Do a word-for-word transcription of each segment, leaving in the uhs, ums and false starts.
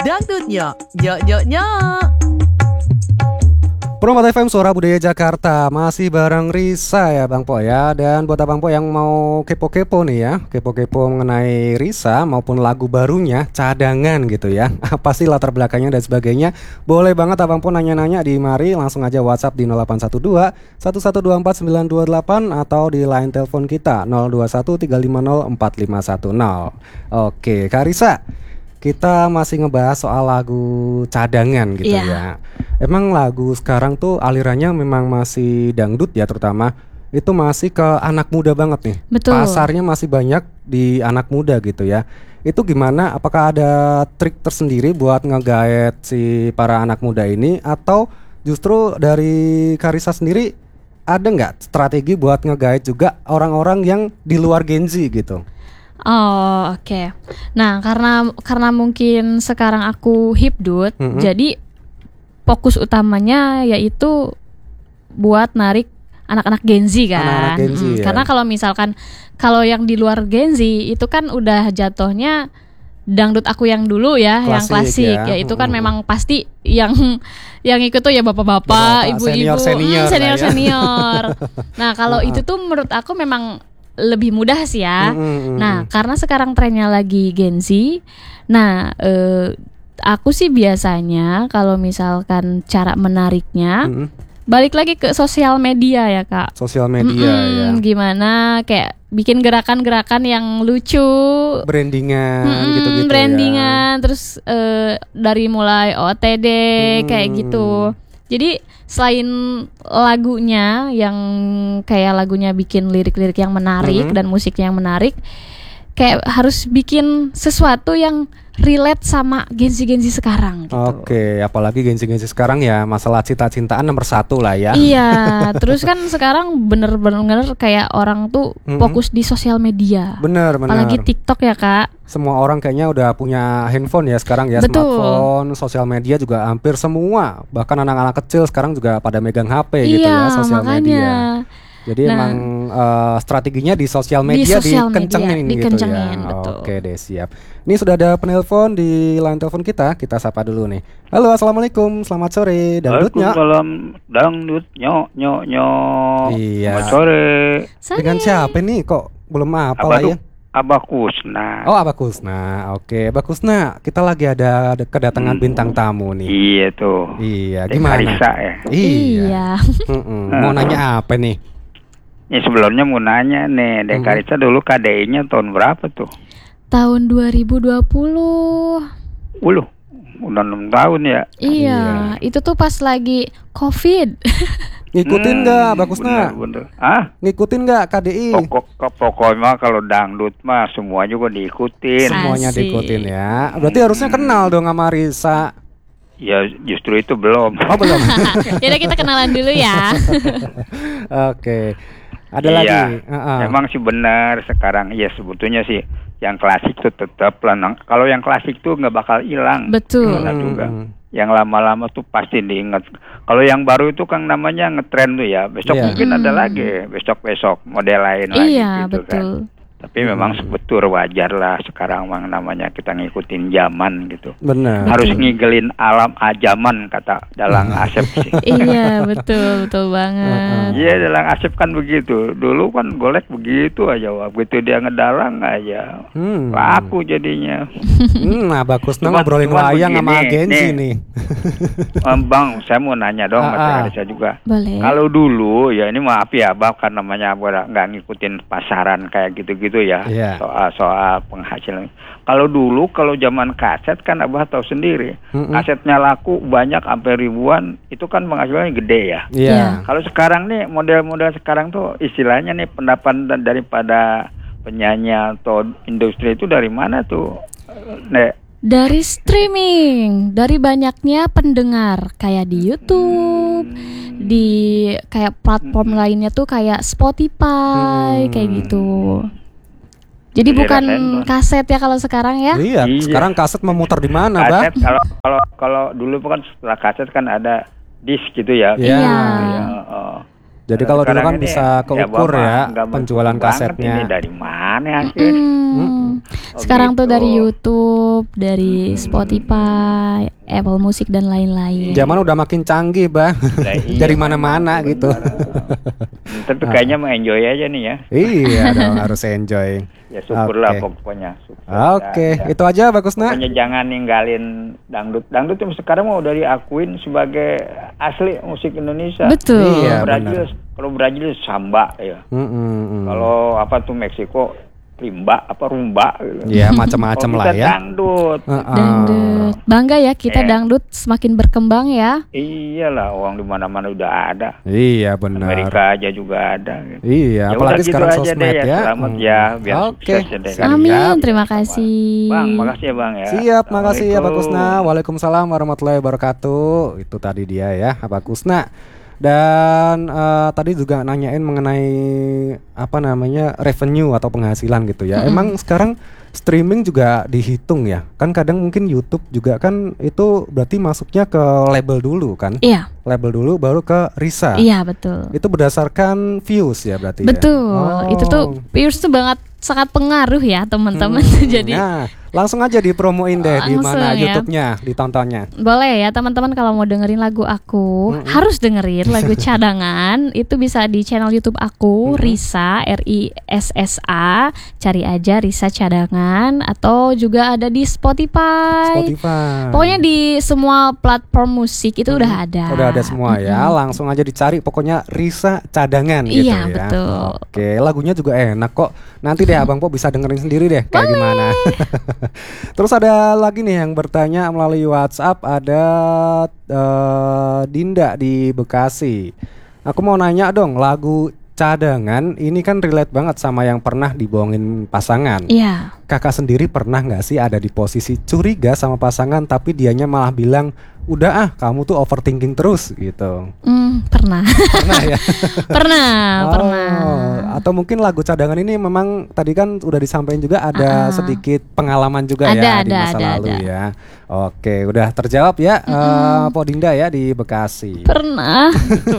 dangdutnya, nyok nyok nyok. Perompak F M Suara Budaya Jakarta masih bareng Risa ya Bang Po ya. Dan buat Bang Po yang mau kepo-kepo nih ya, kepo-kepo mengenai Risa maupun lagu barunya Cadangan gitu ya, apa sih latar belakangnya dan sebagainya, boleh banget Abang Po nanya-nanya di mari, langsung aja WhatsApp di nol delapan satu dua satu satu dua empat sembilan dua delapan atau di line telepon kita nol dua satu tiga lima nol empat lima satu nol. Oke Kak Risa, kita masih ngebahas soal lagu Cadangan gitu yeah. ya. Emang lagu sekarang tuh alirannya memang masih dangdut ya, terutama itu masih ke anak muda banget nih. Betul. Pasarnya masih banyak di anak muda gitu ya. Itu gimana? Apakah ada trik tersendiri buat ngegaet si para anak muda ini, atau justru dari Karisa sendiri ada nggak strategi buat ngegaet juga orang-orang yang di luar Gen Z gitu? Oh oke. Okay. Nah karena karena mungkin sekarang aku hipdut, mm-hmm. jadi fokus utamanya yaitu buat narik anak-anak Gen Z kan. Anak-anak Gen Z, hmm, ya. Karena kalau misalkan kalau yang di luar Gen Z itu kan udah jatuhnya dangdut aku yang dulu ya, klasik, yang klasik ya, ya itu kan mm-hmm. memang pasti yang yang ikut tuh ya bapak-bapak, ibu-ibu, senior-senior, hmm, senior-senior. Nah kalau itu tuh menurut aku memang lebih mudah sih ya. Mm-hmm. Nah karena sekarang trennya lagi Gen Z, nah eh, aku sih biasanya kalau misalkan cara menariknya mm-hmm. balik lagi ke sosial media ya Kak. Sosial media mm-hmm. ya. Gimana kayak bikin gerakan-gerakan yang lucu, brandingan mm-hmm, gitu-gitu brandingan, ya. Terus uh, dari mulai O T D mm-hmm. kayak gitu. Jadi selain lagunya yang kayak lagunya bikin lirik-lirik yang menarik mm-hmm. dan musiknya yang menarik, kayak harus bikin sesuatu yang relate sama Gen Z-Gen Z sekarang gitu. Oke, apalagi Gen Z-Gen Z sekarang ya masalah cinta-cintaan nomor satu lah ya. Iya, terus kan sekarang bener-bener kayak orang tuh mm-hmm. fokus di sosial media. Bener, bener. Apalagi TikTok ya Kak. Semua orang kayaknya udah punya handphone ya sekarang ya. Betul. Smartphone, sosial media juga hampir semua. Bahkan anak-anak kecil sekarang juga pada megang H P iya, gitu ya, sosial makanya. media. Jadi nah, emang uh, strateginya di sosial media, di sosial dikencengin, media, gitu dikencengin, ya. Betul. Oke deh, siap. Ini sudah ada penelpon di line telepon kita. Kita sapa dulu nih. Halo, assalamualaikum, selamat sore. Dangdutnya. Waalaikumsalam, dangdut nyok nyok nyok. Iya. Selamat sore. Dengan siapa nih? Kok belum apa lah ya? Abah Kusna. Oh, Abah Kusna. Oke, Abah Kusna, kita lagi ada kedatangan hmm. bintang tamu nih. Iya tuh. Iya, gimana? Karisa ya. Iya. Mau nanya apa nih? Ya sebelumnya mau nanya nih, Dek Karisa dulu K D I-nya tahun berapa tuh? Tahun dua ribu dua puluh. Uluh, udah enam tahun ya. Iya, iya, itu tuh pas lagi Covid. Ngikutin nggak, hmm, Bagusna? Bener-bener. Ah? Ngikutin nggak K D I? Pokok, pokoknya kalau dangdut mah semua juga diikutin. Semuanya Asik. diikutin ya. Berarti hmm. harusnya kenal dong sama Risa. Ya justru itu belum. Oh belum. Yaudah kita kenalan dulu ya. Oke. Ada iya, lagi. Uh-uh. Memang sih benar sekarang. Ya sebetulnya sih yang klasik tuh tetap lah. Kalau yang klasik tuh nggak bakal hilang. Betul. Benar juga. Yang lama-lama tuh pasti diingat. Kalau yang baru itu kan namanya ngetren tuh ya. Besok yeah. mungkin hmm. ada lagi. Besok-besok model lain iya, lagi gitu betul. kan. Tapi memang sebetul wajar lah sekarang memang namanya kita ngikutin zaman gitu. Benar. Harus ngigelin alam ajaman kata Dalang Asep sih. Iya betul betul banget. Iya Dalang Asep kan begitu. Dulu kan golek begitu aja. Begitu dia ngedalang aja. Hmm. Laku jadinya. Hmm, nah bagus nah ngobrolin wayang sama agensi nih. Bang, saya mau nanya dong sama saya juga. Boleh. Kalau dulu ya ini maaf ya Abah kan namanya Abah nggak ngikutin pasaran kayak gitu-gitu. Gitu ya, yeah. soal-soal penghasilan. Kalau dulu, kalau zaman kaset kan Abah tahu sendiri, mm-hmm. kasetnya laku banyak sampai ribuan, itu kan penghasilannya gede ya. Yeah. Yeah. Kalau sekarang nih model-model sekarang tuh istilahnya nih pendapatan daripada penyanyi atau industri itu dari mana tuh, Nek? Dari streaming, dari banyaknya pendengar kayak di YouTube, hmm. di kayak platform hmm. lainnya tuh kayak Spotify, hmm. kayak gitu. Jadi Jadi bukan rasain, kaset ya kalau sekarang ya? Iya, iya. Sekarang kaset memutar di mana, Bang? Kalau kalau kalau dulu kan setelah kaset kan ada disk gitu ya. Iya. Ya, oh. Jadi kalau dulu kan bisa keukur ya, ya penjualan kasetnya. Ini dari mana sih? Hmm. Hmm. Sekarang gitu. Tuh dari YouTube, dari hmm. Spotify, Apple Music dan lain-lain. Zaman udah makin canggih, Bang. Nah, iya, dari mana-mana gitu. Tapi kayaknya mau enjoy aja nih ya. Iya dong, harus enjoy. Ya syukurlah okay. pokoknya. Oke, okay. ya. Itu aja bagus nak. Pokoknya jangan ninggalin dangdut. Dangdut itu sekarang mau udah diakuin sebagai asli musik Indonesia. Betul. Iya, Brazil, kalau Brazil samba ya. Mm, mm, mm. Kalau apa tuh Meksiko rimba apa rumba gitu. Iya, macam-macam lah ya. Dangdut. Uh-uh. Dangdut. Bangga ya kita eh. dangdut semakin berkembang ya. Iyalah, uang di mana-mana udah ada. Iya, benar. Amerika aja juga ada gitu. Iya, ya apalagi sekarang gitu sosmed ya. ya. Selamat hmm. ya, biar okay. sukses deh. Amin, terima kasih. Bang, makasih ya Bang ya. Siap, makasih ya Pak Kusna. Waalaikumsalam warahmatullahi wabarakatuh. Itu tadi dia ya, Pak Kusna. Dan uh, tadi juga nanyain mengenai apa namanya revenue atau penghasilan gitu ya. Mm-hmm. Emang sekarang streaming juga dihitung ya. Kan kadang mungkin YouTube juga kan itu berarti masuknya ke label dulu kan? Iya. Label dulu baru ke Risa. Iya betul. Itu berdasarkan views ya berarti. Betul. Ya? Oh. Itu tuh views tuh banget sangat pengaruh ya teman-teman. Hmm, Jadi nah, langsung aja dipromoin deh di mana ya. YouTube-nya, ditontonnya. Boleh ya teman-teman kalau mau dengerin lagu aku, mm-hmm. harus dengerin lagu Cadangan. Itu bisa di channel YouTube aku, mm-hmm. Risa, R I S S A. Cari aja Risa Cadangan, atau juga ada di Spotify. Spotify. Pokoknya di semua platform musik itu mm-hmm. udah ada. Udah ada semua mm-hmm. ya. Langsung aja dicari pokoknya Risa Cadangan gitu iya, ya. Iya, betul. Oke, lagunya juga enak kok. Nanti deh Abang Po bisa dengerin sendiri deh kayak Boleh. gimana. Terus ada lagi nih yang bertanya melalui WhatsApp, ada uh, Dinda di Bekasi. Aku mau nanya dong, lagu Cadangan ini kan relate banget sama yang pernah dibohongin pasangan. Iya. Kakak sendiri pernah gak sih ada di posisi curiga sama pasangan tapi dianya malah bilang, udah ah kamu tuh overthinking terus gitu. Hmm, pernah. Pernah ya? Pernah, oh, pernah. Atau mungkin lagu Cadangan ini memang tadi kan udah disampaikan juga ada uh, sedikit pengalaman juga ada, ya ada, di masa ada, lalu ada. ya. Oke, udah terjawab ya, mm-hmm. uh, Po Dinda ya di Bekasi. Pernah.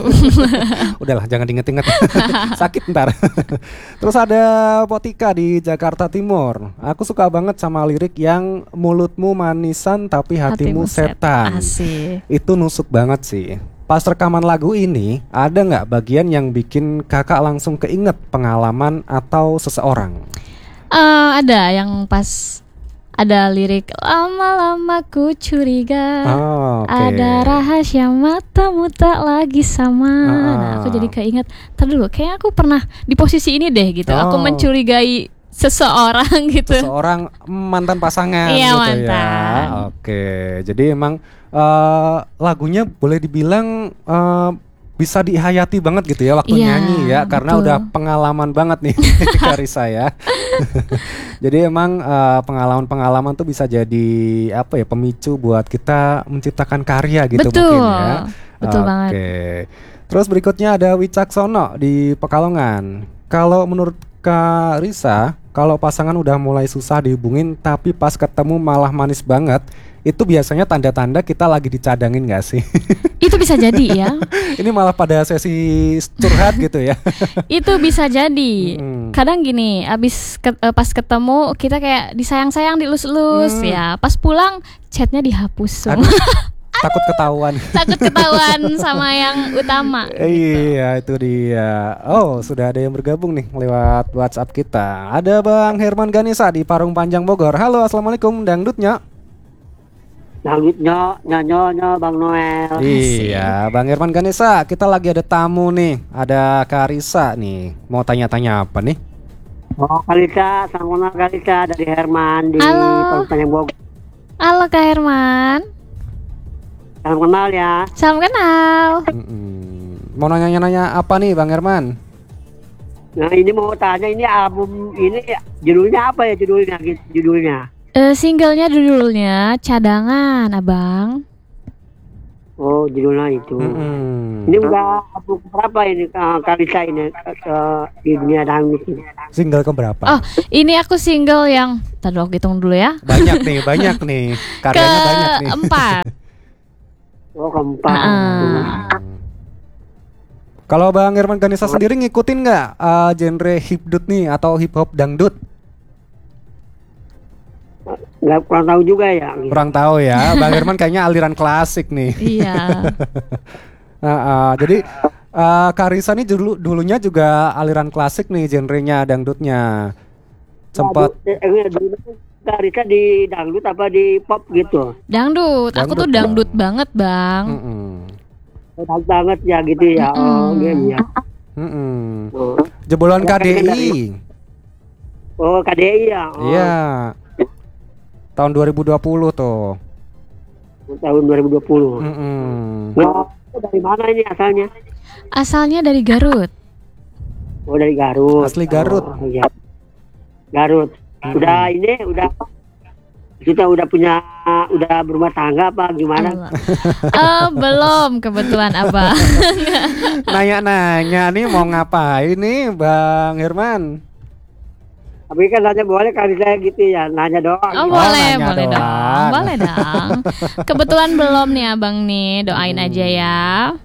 Udahlah, jangan diinget-inget. Sakit ntar. Terus ada Po Tika di Jakarta Timur. Aku suka banget sama lirik yang mulutmu manisan tapi hatimu, hatimu setan. Asik. Itu nusuk banget sih. Pas rekaman lagu ini, ada nggak bagian yang bikin kakak langsung keinget pengalaman atau seseorang? Uh, ada yang pas ada lirik lama-lama ku curiga, oh, okay. ada rahasia matamu tak lagi sama. Ah. Nah, aku jadi keinget, ntar dulu, kayak aku pernah di posisi ini deh gitu. Oh. Aku mencurigai seseorang gitu. Seseorang mantan pasangan iya, gitu mantan. ya. Oke, jadi emang uh, lagunya boleh dibilang uh, bisa dihayati banget gitu ya waktu ya, nyanyi ya, karena betul. udah pengalaman banget nih Karisa ya. Jadi emang uh, pengalaman-pengalaman tuh bisa jadi apa ya, pemicu buat kita menciptakan karya gitu. Betul. Mungkin ya. Betul Oke. banget. Terus berikutnya ada Wicaksono di Pekalongan. Kalau menurut Kak Risa, kalau pasangan udah mulai susah dihubungin tapi pas ketemu malah manis banget, itu biasanya tanda-tanda kita lagi dicadangin gak sih? Itu bisa jadi ya. Ini malah pada sesi curhat gitu ya. Itu bisa jadi. Hmm. Kadang gini, abis ke, pas ketemu kita kayak disayang-sayang, dilus-lus hmm. ya. Pas pulang chatnya dihapus semua. Takut ketahuan. Takut ketahuan sama yang utama. Iya, itu dia. Oh, sudah ada yang bergabung nih lewat WhatsApp kita. Ada Bang Herman Ganesa di Parung Panjang Bogor. Halo, assalamualaikum, dangdutnya. Dangdutnya, nyanyonya Bang Noel. Iya, Bang Herman Ganesa, kita lagi ada tamu nih. Ada Karisa nih. Mau tanya-tanya apa nih? Oh, Karisa, sama Karisa dari Herman di Parung Panjang Bogor. Halo Kak Herman. Salam kenal ya. Salam kenal. Mm-mm. Mau nanya-nanya apa nih Bang Herman? Nah ini mau tanya, ini album ini judulnya apa ya, judulnya judulnya? Uh, singlenya judulnya Cadangan, Abang. Oh, judulnya itu. Mm-hmm. Ini udah album berapa ini uh, Karisa ini uh, di dunia dangdut ini? Single keberapa? Oh, ini aku single yang tadi aku hitung dulu ya. Banyak nih, banyak nih. Karyanya banyak nih. Keempat. Oh, keempat. Uh. Kalau Bang Herman Ganesha sendiri ngikutin nggak uh, genre hipdut nih atau hip hop dangdut? Nggak, kurang tahu juga ya. Kurang tahu ya. Bang Herman kayaknya aliran klasik nih. Iya. uh, uh, jadi uh, Karisa nih dulu dulunya juga aliran klasik nih genrenya dangdutnya. Sempat. Ya, dulu Karisa di dangdut apa di pop gitu? Dangdut. Aku Dangdut, tuh dangdut banget, Bang. Mm-mm. Banget banget ya gitu ya. Oh, game ya. Mm-mm. Oh. Jebolan K D I. Oh, K D I ya. Oh. Iya. Tahun dua ribu dua puluh tuh. Tahun dua ribu dua puluh. Mm-mm. Nah, dari mana ini asalnya? Asalnya dari Garut. Oh, dari Garut. Asli Garut. Oh, ya. Garut. Udah ini udah kita udah punya udah berumah tangga apa gimana? Oh, belum kebetulan Abang. Nanya-nanya nih mau ngapain nih Bang Herman? Tapi kan nanya boleh kali saya gitu ya, nanya doang. Oh, Oh, boleh, nanya boleh doang. dong. Boleh dong. Kebetulan belum nih Abang nih, doain aja ya.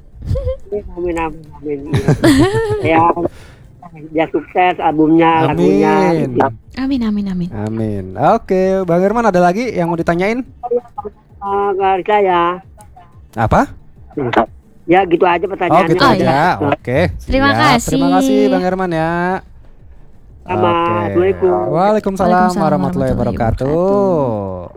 Amin amin amin. Ya, dia sukses albumnya, lagunya. Amin. Gitu. Amin amin amin. Amin. Oke, Bang Herman ada lagi yang mau ditanyain? Uh, Kak saya. Apa? Ya gitu aja Oh, pertanyaannya. gitu Oh, aja. iya. Oke. Terima siap. kasih. Terima kasih Bang Herman ya. Sama. Oke. Assalamualaikum. Waalaikumsalam Waalaikumsalam warahmatullahi warahmatullahi wabarakatuh.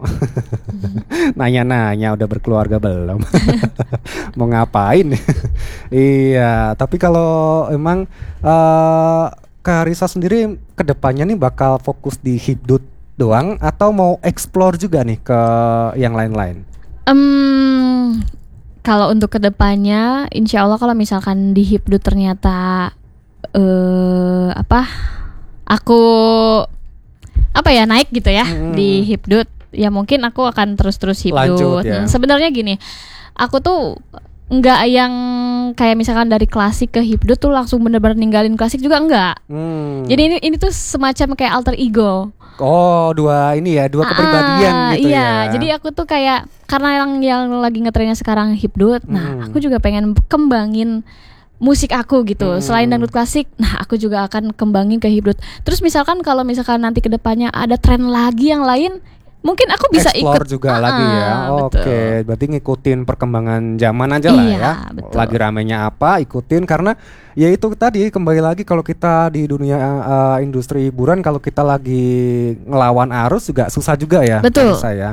Nanya-nanya udah berkeluarga belum? Mau ngapain? Iya, tapi kalau emang uh, Kak Risa sendiri kedepannya nih bakal fokus di hipdut doang atau mau explore juga nih ke yang lain-lain? Um, kalau untuk kedepannya, insya Allah kalau misalkan di hipdut ternyata uh, apa, aku apa ya naik gitu ya Hmm. di hipdut, ya mungkin aku akan terus-terus Lanjut hipdut. ya. Hmm, Sebenarnya gini, aku tuh nggak yang kayak misalkan dari klasik ke hipdut tuh langsung bener-bener ninggalin klasik juga enggak. Hmm. Jadi ini ini tuh semacam kayak alter ego. Oh, dua ini ya, dua kepribadian Ah, gitu iya, ya. jadi aku tuh kayak karena yang yang lagi ngetrennya sekarang hipdut. Nah, Hmm. aku juga pengen kembangin musik aku gitu. Hmm. Selain dangdut klasik, nah aku juga akan kembangin ke hipdut. Terus misalkan kalau misalkan nanti kedepannya ada tren lagi yang lain, mungkin aku bisa explore ikut juga Ah, lagi ya. betul. Oke, berarti ngikutin perkembangan zaman aja lah Iya, ya. betul. Lagi ramenya apa, ikutin karena ya itu tadi kembali lagi kalau kita di dunia uh, industri hiburan kalau kita lagi ngelawan arus juga susah juga ya. Betul. Saya.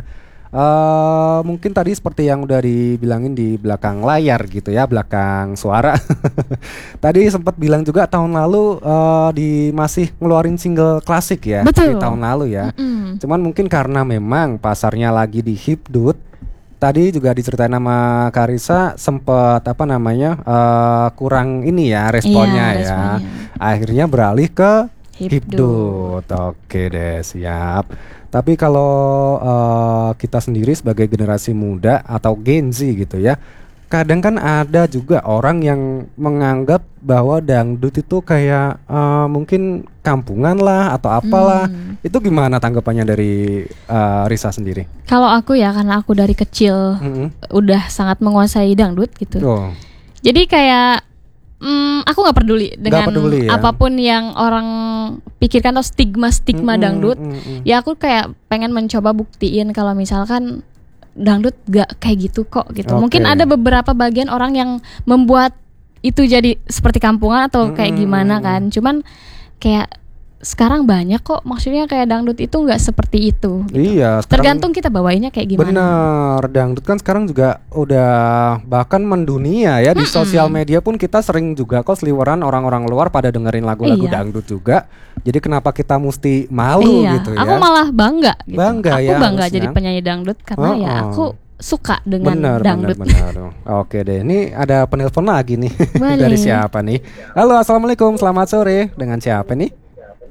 Uh, mungkin tadi seperti yang udah dibilangin di belakang layar gitu ya, belakang suara. Tadi sempat bilang juga tahun lalu uh, di masih ngeluarin single klasik ya. Di Betul. tahun lalu ya. Mm-mm. Cuman mungkin karena memang pasarnya lagi di hipdut. Tadi juga diceritain sama Karisa sempet apa namanya uh, kurang ini ya responnya Iya, ya. responnya. Akhirnya beralih ke Hipdut. hipdut. Oke deh, siap. Tapi kalau uh, kita sendiri sebagai generasi muda atau Gen Z gitu ya, kadang kan ada juga orang yang menganggap bahwa dangdut itu kayak uh, mungkin kampungan lah atau apalah. Hmm. Itu gimana tanggapannya dari uh, Risa sendiri? Kalau aku ya karena aku dari kecil Mm-mm. udah sangat menguasai dangdut gitu. Oh, Jadi kayak mm, aku nggak peduli dengan peduli ya? apapun yang orang pikirkan atau stigma-stigma Mm-mm, dangdut. mm-mm. Ya aku kayak pengen mencoba buktiin kalau misalkan dangdut gak kayak gitu kok gitu. Oke. Mungkin ada beberapa bagian orang yang membuat itu jadi seperti kampungan atau kayak Mm-mm. gimana kan. Cuman kayak sekarang banyak kok, maksudnya kayak dangdut itu nggak seperti itu gitu. Iya, sekarang Tergantung kita bawainnya kayak gimana. bener, dangdut kan sekarang juga udah bahkan mendunia ya. Di Mm-mm. sosial media pun kita sering juga kok seliweran orang-orang luar pada dengerin lagu-lagu Iya. dangdut juga. Jadi kenapa kita mesti malu Iya, gitu ya? aku malah bangga gitu. Bangga aku ya bangga harusnya. jadi penyanyi dangdut karena ya Oh-oh. aku suka dengan Benar, dangdut. benar, benar. Oke deh, ini ada penelpon lagi nih. Boleh. Dari siapa nih? Halo, assalamualaikum, selamat sore. Dengan siapa nih?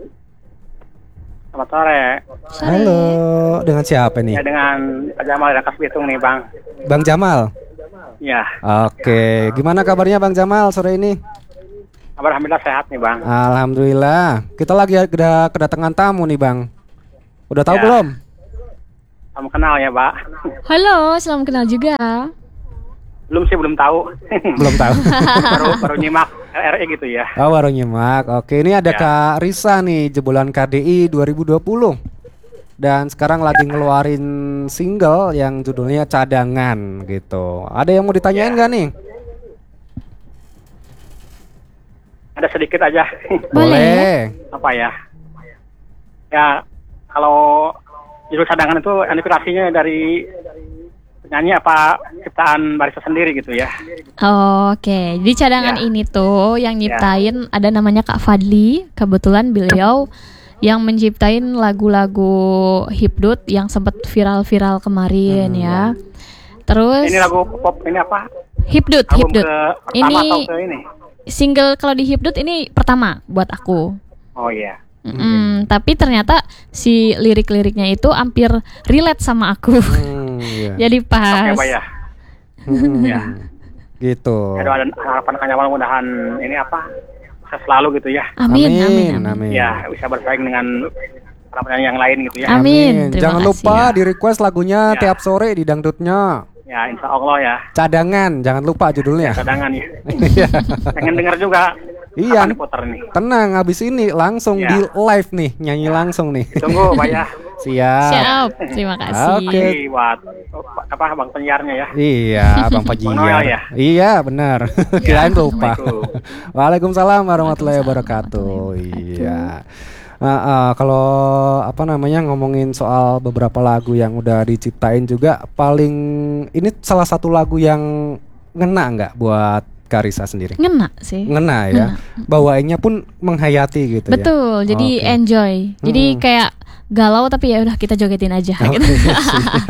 Selamat sore. Sorry. Halo, dengan siapa nih? Ya dengan Pak Jamal Rangkas Bitung nih Bang. Bang Jamal. Ya, Oke, gimana kabarnya Bang Jamal sore ini? kabar alhamdulillah sehat nih Bang. Alhamdulillah. Kita lagi ada kedatangan tamu nih Bang. Udah tahu Ya. belum? Kamu kenal ya Pak? Halo, salam kenal juga. Belum sih belum tahu. Belum tahu. baru baru nyimak R R I gitu ya. Oh, baru nyimak. Oke, ini ada Ya. Kak Risa nih, jebolan K D I dua ribu dua puluh. Dan sekarang lagi ngeluarin single yang judulnya Cadangan gitu. Ada yang mau ditanyain nggak nih? Ada sedikit aja. Boleh. Apa ya? Ya, kalau judul cadangan itu inspirasinya dari penyanyi apa ciptaan Barisa sendiri gitu ya. Oke, di cadangan Ya. ini tuh yang nyiptain ada namanya Kak Fadli. Kebetulan beliau yang menciptain lagu-lagu hipdut yang sempat viral-viral kemarin ya. Terus Ini lagu pop ini apa? hipdut, Album hipdut. ke pertama Ini atau ke ini? single kalau di hipdut ini pertama buat aku. Oh iya. Mm, tapi ternyata si lirik-liriknya itu hampir relate sama aku. Hmm, iya. Jadi pas. Oke, Pak ya. Hmm, Ya. Gitu. Ada ada harapan hanya mudah-mudahan ini apa? Sukses selalu gitu ya. Amin, amin, amin. amin. Ya, bisa bersaing dengan para penyanyi yang lain gitu ya. Amin. Terima Jangan kasih. lupa di request lagunya Ya. tiap sore di dangdutnya. Ya, insya Allah ya. Cadangan, jangan lupa judulnya. Cadangan ya. Iya. Pengen dengar juga. Iya. Kapan diputar nih? Tenang, habis ini langsung Ya. di live nih, nyanyi langsung nih. Tunggu, Pak ya. Siap. Siap. Terima kasih. Oke. Ini buat apa Bang penyiarnya ya. Iya, Bang Bang Pajian. Noel ya? Iya, benar. Kirain lupa. Assalamualaikum. Waalaikumsalam warahmatullahi wabarakatuh. Iya. Nah, uh, kalau apa namanya ngomongin soal beberapa lagu yang udah diciptain juga, paling ini salah satu lagu yang ngena nggak buat Karisa sendiri? Ngena sih. Ngena ya. Bawainnya pun menghayati gitu ya. Betul. Jadi Oke. enjoy. Jadi Hmm. kayak galau tapi ya udah kita jogetin aja Oke, gitu. siap.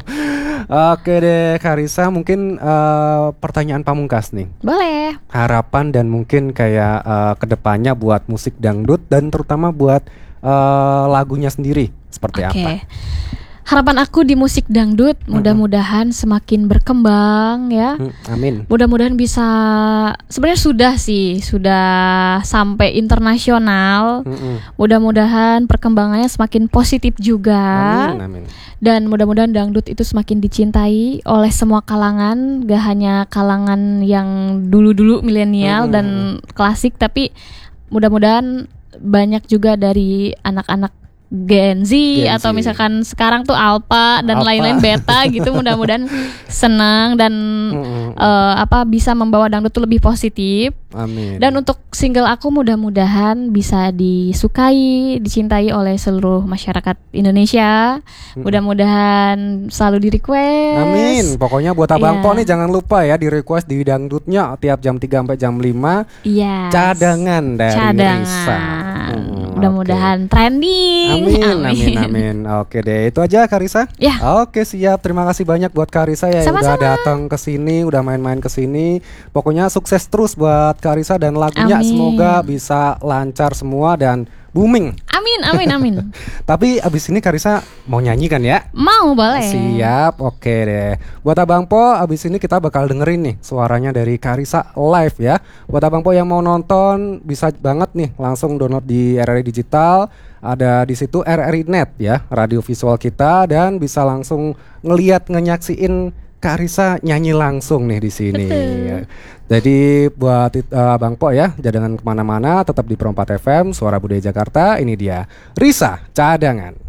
Oke deh Karisa, mungkin uh, pertanyaan pamungkas nih. Boleh. Harapan dan mungkin kayak uh, kedepannya buat musik dangdut dan terutama buat uh, lagunya sendiri seperti Oke. apa? Harapan aku di musik dangdut mudah-mudahan semakin berkembang ya. Hmm, amin. Mudah-mudahan bisa, sebenarnya sudah sih, sudah sampai internasional. Mm-mm. Mudah-mudahan perkembangannya semakin positif juga. Amin, amin. Dan mudah-mudahan dangdut itu semakin dicintai oleh semua kalangan, gak hanya kalangan yang dulu-dulu milenial Mm-mm. dan klasik, tapi mudah-mudahan banyak juga dari anak-anak Gen Z, Gen atau Z. misalkan sekarang tuh Alpha dan Alpha. lain-lain Beta gitu. Mudah-mudahan senang dan Mm-mm. eh, apa bisa membawa dangdut tuh lebih positif. Amin. Dan untuk single aku mudah-mudahan bisa disukai, dicintai oleh seluruh masyarakat Indonesia. Mudah-mudahan selalu di request. Amin. Pokoknya buat Abang Iya. Po nih jangan lupa ya di request di dangdutnya tiap jam tiga sampai jam lima. Iya. Cadangan dari Cadangan. Risa. Hmm, Mudah-mudahan trending. Amin, amin, amin. Oke deh, itu aja Karisa. Ya. Oke, siap. Terima kasih banyak buat Karisa ya yang udah Sama-sama. datang ke sini, udah main-main ke sini. Pokoknya sukses terus buat Karisa dan lagunya Amin. semoga bisa lancar semua dan booming. Amin, amin, amin. Tapi abis ini Karisa mau nyanyi kan ya? Mau boleh. Siap, oke deh. Buat Abang Po, abis ini kita bakal dengerin nih suaranya dari Karisa live ya. Buat Abang Po yang mau nonton bisa banget nih langsung download di R R I Digital. Ada di situ R R I Net ya, radio visual kita, dan bisa langsung ngeliat ngenyaksiin Karisa nyanyi langsung nih di sini. Betul. Jadi buat uh, Bang Po ya, jangan kemana-mana, tetap di Pro empat F M, Suara Budaya Jakarta. Ini dia Risa Cadangan.